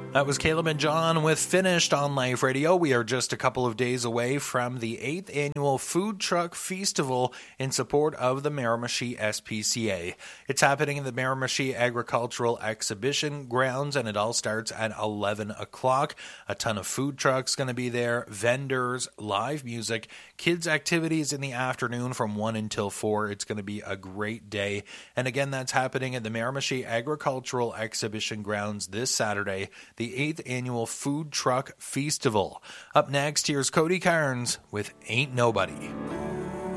That was Caleb and John with Finished on Life Radio. We are just a couple of days away from the 8th Annual Food Truck Festival in support of the Miramichi SPCA. It's happening in the Miramichi Agricultural Exhibition grounds, and it all starts at 11 o'clock. A ton of food trucks going to be there, vendors, live music, kids' activities in the afternoon from 1 until 4. It's going to be a great day. And again, that's happening at the Miramichi Agricultural Exhibition grounds this Saturday, the 8th Annual Food Truck Festival. Up next, here's Cody Carnes with Ain't Nobody.